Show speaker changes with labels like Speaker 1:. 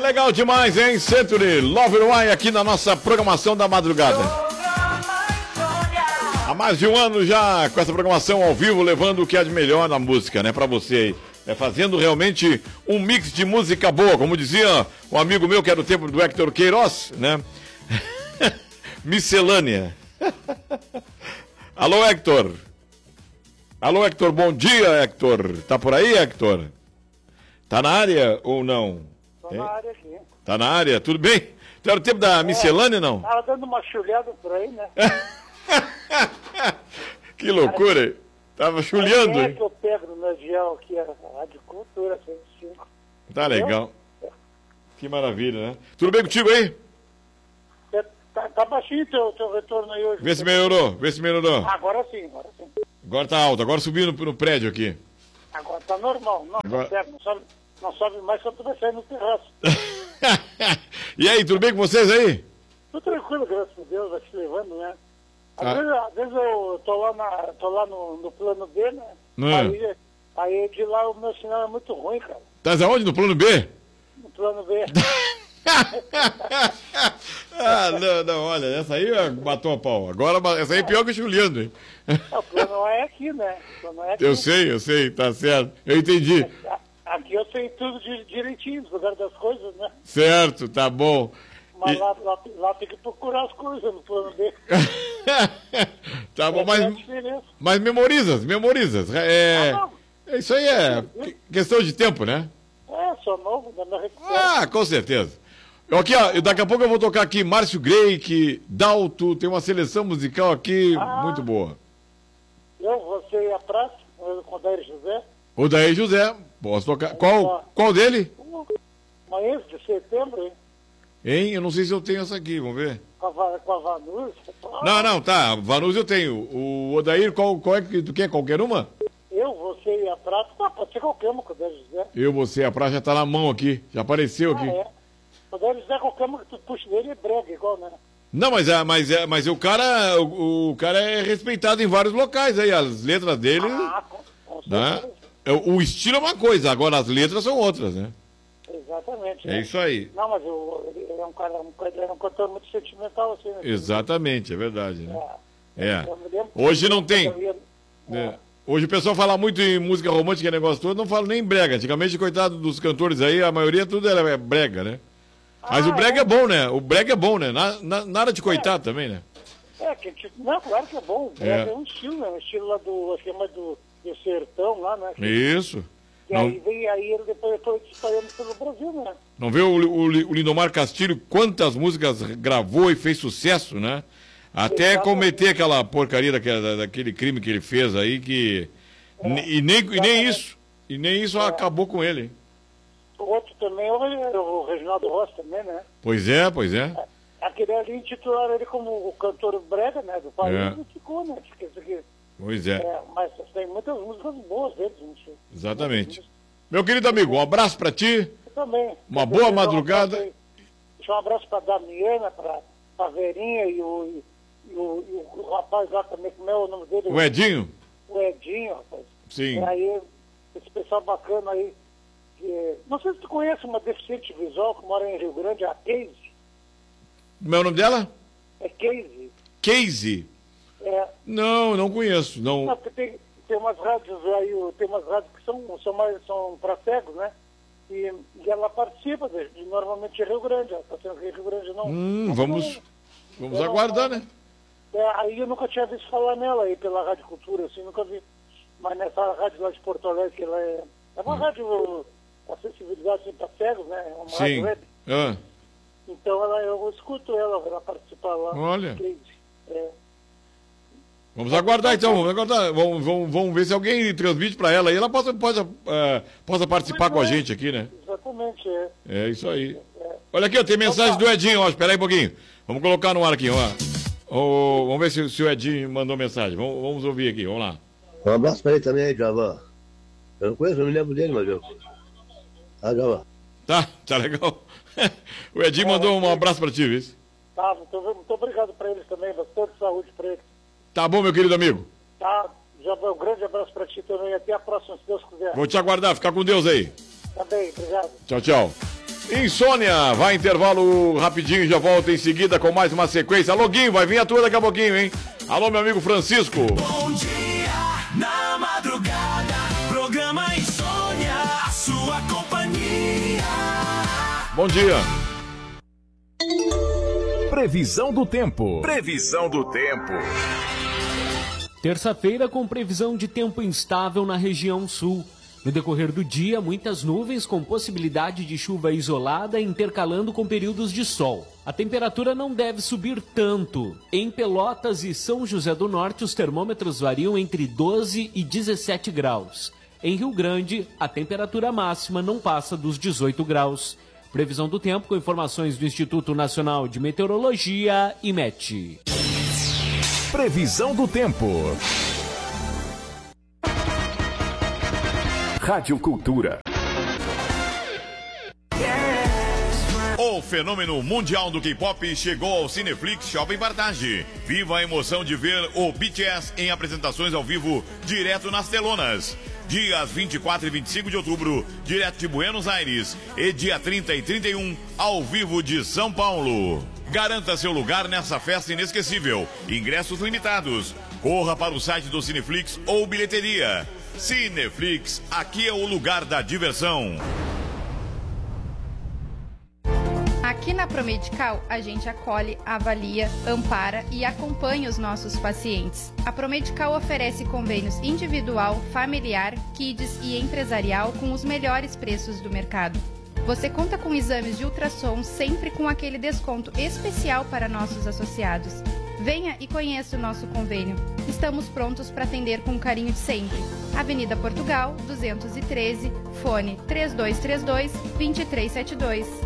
Speaker 1: Legal demais, hein? Century Love Why aqui na nossa programação da madrugada. Há mais de um ano já com essa programação ao vivo, levando o que há de melhor na música, né, pra você aí. Fazendo realmente um mix de música boa, como dizia um amigo meu que era do tempo do Hector Queiroz, né? Miscelânea. Alô, Hector. Alô, Hector, bom dia, Hector. Tá por aí, Hector? Tá na área ou não?
Speaker 2: Tô na área aqui.
Speaker 1: Tá na área, tudo bem? Tu era o tempo da miscelânea, não?
Speaker 2: Tava dando uma chulhada por aí, né?
Speaker 1: Que loucura. Tava chulhando.
Speaker 2: É que eu pego no meu dial aqui, a Rádio Cultura 105.
Speaker 1: Tá legal. Que maravilha, né? Tudo bem contigo aí?
Speaker 2: Tá baixinho teu retorno aí hoje.
Speaker 1: Vê se melhorou, vê se melhorou.
Speaker 2: Agora sim, agora sim.
Speaker 1: Agora tá alto, agora subiu no prédio aqui.
Speaker 2: Agora tá normal. Não,
Speaker 1: agora...
Speaker 2: tá certo, não sobe mais quando tu vai sair no terraço.
Speaker 1: E aí, tudo bem com vocês aí?
Speaker 2: Tudo tranquilo, graças a Deus, vai se levando, né? Às vezes eu tô lá no plano B, né? Aí de lá o meu sinal é muito ruim, cara.
Speaker 1: Tá aonde? No plano B?
Speaker 2: No plano B.
Speaker 1: Não, olha, essa aí matou a pau. Agora, essa aí é pior que o Juliano, hein?
Speaker 2: O plano é aqui, né?
Speaker 1: Eu sei, tá certo. Eu entendi.
Speaker 2: Aqui eu sei tudo direitinho, no lugar das coisas, né?
Speaker 1: Certo, tá bom.
Speaker 2: Mas lá tem que procurar as coisas no plano B.
Speaker 1: Tá bom, mas memorizas. Isso aí é questão de tempo, né?
Speaker 2: Sou novo, da minha
Speaker 1: com certeza. Aqui, ó, daqui a pouco eu vou tocar aqui Márcio Greik, Dalto, tem uma seleção musical aqui muito boa.
Speaker 2: Você e a praça, com o Odair José.
Speaker 1: Odair José, posso tocar. Qual dele?
Speaker 2: Amanhã de setembro, hein?
Speaker 1: Hein? Eu não sei se eu tenho essa aqui, vamos ver.
Speaker 2: Com a Vanus?
Speaker 1: Não, tá. Vanus eu tenho. O Odair, qual é que tu quer? Qualquer uma?
Speaker 2: Você e a Prata, pode ser qualquer uma com o Odair José.
Speaker 1: Você e a Prata já tá na mão aqui, já apareceu aqui.
Speaker 2: O Odair José, qualquer uma que tu puxa dele é brega, igual, né?
Speaker 1: Não, mas o cara é respeitado em vários locais aí, as letras dele...
Speaker 2: com certeza.
Speaker 1: Né? O estilo é uma coisa, agora as letras são outras, né?
Speaker 2: Exatamente.
Speaker 1: É isso aí.
Speaker 2: Não, mas ele é um cantor muito sentimental, assim. Né?
Speaker 1: Exatamente, é verdade, né? Hoje não tem... Hoje o pessoal fala muito em música romântica e negócio todo, não fala nem em brega. Antigamente, coitado dos cantores aí, a maioria tudo era brega, né? Mas o brega é bom, né? O brega é bom, né? Nada de coitado também, né?
Speaker 2: Não, claro que é bom. O brega é um estilo, né? Um estilo lá do sertão lá, né?
Speaker 1: Isso.
Speaker 2: E aí ele depois foi espalhando pelo Brasil, né?
Speaker 1: Não vê o Lindomar Castilho, quantas músicas gravou e fez sucesso, né? Até cometer aquela porcaria daquele crime que ele fez aí, que... E nem isso acabou com ele, hein?
Speaker 2: O outro também é o Reginaldo Rossi também, né?
Speaker 1: Pois é.
Speaker 2: Aquele ali intitularam ele como o cantor brega, né? Do país, e ficou, né?
Speaker 1: Pois é.
Speaker 2: Mas tem muitas músicas boas dele, gente.
Speaker 1: Exatamente. Meu querido amigo, um abraço pra ti.
Speaker 2: Eu também.
Speaker 1: Uma boa madrugada.
Speaker 2: Deixa um abraço pra Damiana, pra Verinha e o rapaz lá também, como é o nome dele?
Speaker 1: O Edinho?
Speaker 2: O Edinho, rapaz.
Speaker 1: Sim.
Speaker 2: E aí, esse pessoal bacana aí. Não sei se tu conhece uma deficiente visual que mora em Rio Grande, a Casey.
Speaker 1: Como é o nome dela?
Speaker 2: É Casey.
Speaker 1: Casey? Não conheço. Não,
Speaker 2: porque tem umas rádios aí, tem umas rádios que são para cegos, né? E ela participa normalmente em Rio Grande. Ela está sendo Rio Grande, não.
Speaker 1: Vamos aguardar, né?
Speaker 2: Aí eu nunca tinha visto falar nela aí pela Rádio Cultura, assim, nunca vi. Mas nessa rádio lá de Porto Alegre, que ela é uma rádio acessibilidade assim, para cegos, né? É uma rádio web. Então eu escuto ela participar lá.
Speaker 1: Olha. Vamos aguardar então, vamos ver se alguém transmite para ela e ela possa participar com a gente aqui, né?
Speaker 2: Exatamente,
Speaker 1: É isso aí. Olha aqui, tem mensagem do Edinho, ó, espera aí um pouquinho. Vamos colocar no ar aqui, ó. Vamos ver se o Edinho mandou mensagem. Vamos ouvir aqui, vamos lá.
Speaker 3: Um abraço para ele também aí, Javan. Eu não conheço, eu me lembro dele, mas eu... Javan.
Speaker 1: Tá legal. O Edinho mandou um abraço para ti, viu?
Speaker 2: Tá, muito obrigado para eles também, bastante saúde para eles.
Speaker 1: Tá bom, meu querido amigo?
Speaker 2: Tá, Javan, um grande abraço para ti também, até a próxima, se Deus quiser.
Speaker 1: Vou te aguardar, fica com Deus aí.
Speaker 2: Tá bem, obrigado.
Speaker 1: Tchau. Insônia, vai intervalo rapidinho, já volta em seguida com mais uma sequência. Alô, Guinho, vai vir a tua daqui a pouquinho, hein? Alô, meu amigo Francisco.
Speaker 4: Bom dia, na madrugada, programa Insônia, a sua companhia.
Speaker 1: Bom dia.
Speaker 5: Previsão do tempo. Previsão do tempo.
Speaker 6: Terça-feira com previsão de tempo instável na região sul. No decorrer do dia, muitas nuvens com possibilidade de chuva isolada intercalando com períodos de sol. A temperatura não deve subir tanto. Em Pelotas e São José do Norte, os termômetros variam entre 12 e 17 graus. Em Rio Grande, a temperatura máxima não passa dos 18 graus. Previsão do tempo com informações do Instituto Nacional de Meteorologia, IMET.
Speaker 5: Previsão do tempo. Rádio Cultura.
Speaker 1: O fenômeno mundial do K-pop chegou ao Cineflix Shopping Partage. Viva a emoção de ver o BTS em apresentações ao vivo direto nas telonas. Dias 24 e 25 de outubro, direto de Buenos Aires. E dia 30 e 31, ao vivo de São Paulo. Garanta seu lugar nessa festa inesquecível. Ingressos limitados. Corra para o site do Cineflix ou bilheteria. Cineflix, aqui é o lugar da diversão.
Speaker 7: Aqui na Promedical, a gente acolhe, avalia, ampara e acompanha os nossos pacientes. A Promedical oferece convênios individual, familiar, kids e empresarial com os melhores preços do mercado. Você conta com exames de ultrassom sempre com aquele desconto especial para nossos associados. Venha e conheça o nosso convênio. Estamos prontos para atender com o carinho de sempre. Avenida Portugal, 213, fone 3232-2372.